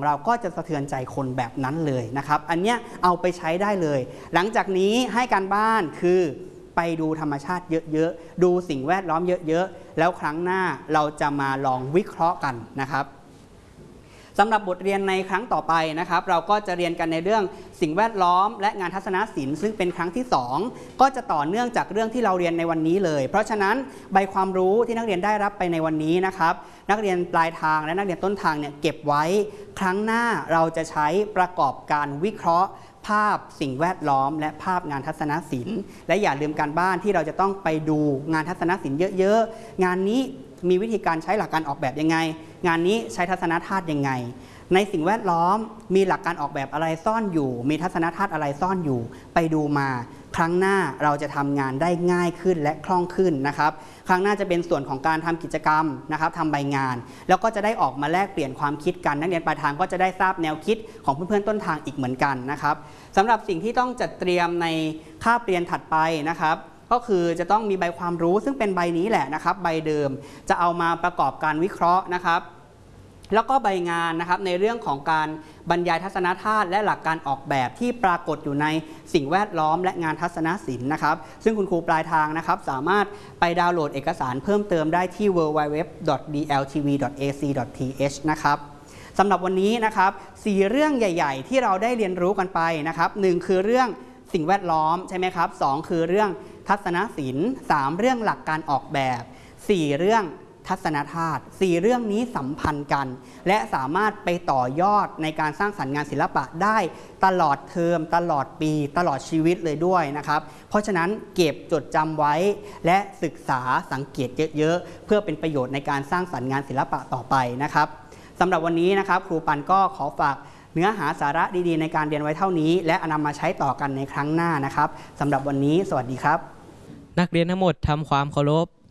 เราก็จะสะเทือนใจคนแบบนั้นเลยนะครับอันเนี้ยเอาไปใช้ได้เลยหลังจากนี้ให้การบ้านคือไปดูธรรมชาติเยอะๆดูสิ่งแวดล้อมเยอะๆแล้วครั้งหน้าเราจะมาลองวิเคราะห์กันนะครับสำหรับบทเรียนในครั้งต่อไปนะครับเราก็จะเรียนกันในเรื่องสิ่งแวดล้อมและงานทัศนศิลป์ซึ่งเป็นครั้งที่2ก็จะต่อเนื่องจากเรื่องที่เราเรียนในวันนี้เลยเพราะฉะนั้นใบความรู้ที่นักเรียนได้รับไปในวันนี้นะครับนักเรียนปลายทางและนักเรียนต้นทางเนี่ยเก็บไว้ครั้งหน้าเราจะใช้ประกอบการวิเคราะห์ภาพสิ่งแวดล้อมและภาพงานทัศนศิลป์และอย่าลืมการบ้านที่เราจะต้องไปดูงานทัศนศิลป์เยอะๆงานนี้มีวิธีการใช้หลักการออกแบบยังไงงานนี้ใช้ทัศนธาตุยังไงในสิ่งแวดล้อมมีหลักการออกแบบอะไรซ่อนอยู่มีทัศนธาตุอะไรซ่อนอยู่ไปดูมาครั้งหน้าเราจะทำงานได้ง่ายขึ้นและคล่องขึ้นนะครับครั้งหน้าจะเป็นส่วนของการทำกิจกรรมนะครับทำใบงานแล้วก็จะได้ออกมาแลกเปลี่ยนความคิดกันนักเรียนปลายทางก็จะได้ทราบแนวคิดของเพื่อนๆต้นทางอีกเหมือนกันนะครับสำหรับสิ่งที่ต้องจัดเตรียมในคาบเรียนถัดไปนะครับก็คือจะต้องมีใบความรู้ซึ่งเป็นใบนี้แหละนะครับใบเดิมจะเอามาประกอบการวิเคราะห์นะครับแล้วก็ใบงานนะครับในเรื่องของการบรรยายทัศนธาตุและหลักการออกแบบที่ปรากฏอยู่ในสิ่งแวดล้อมและงานทัศนศิลป์นะครับซึ่งคุณครูปลายทางนะครับสามารถไปดาวน์โหลดเอกสารเพิ่มเติมได้ที่ www.dltv.ac.th นะครับสำหรับวันนี้นะครับ4เรื่องใหญ่ๆที่เราได้เรียนรู้กันไปนะครับ1คือเรื่องสิ่งแวดล้อมใช่ไหมครับ2คือเรื่องทัศนศิลป์3เรื่องหลักการออกแบบ4เรื่องทัศนธาตุ4เรื่องนี้สัมพันธ์กันและสามารถไปต่อยอดในการสร้างสรรค์งานศิลปะได้ตลอดเทอมตลอดปีตลอดชีวิตเลยด้วยนะครับเพราะฉะนั้นเก็บจดจำไว้และศึกษาสังเกตเยอะๆเพื่อเป็นประโยชน์ในการสร้างสรรค์งานศิลปะต่อไปนะครับสำหรับวันนี้นะครับครูปันก็ขอฝากเนื้อหาสาระดีๆในการเรียนไว้เท่านี้และนำมาใช้ต่อกันในครั้งหน้านะครับสำหรับวันนี้สวัสดีครับนักเรียนทั้งหมดทำความเคารพ